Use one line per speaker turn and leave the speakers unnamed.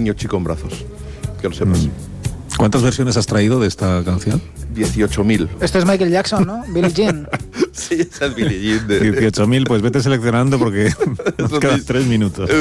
niño chico en brazos. Que lo sepas.
¿Cuántas versiones has traído de esta canción?
18.000.
Esto es Michael Jackson, ¿no? Billie Jean.
Sí, esa es Billie Jean.
18.000, pues vete seleccionando porque nos quedan 3 minutos.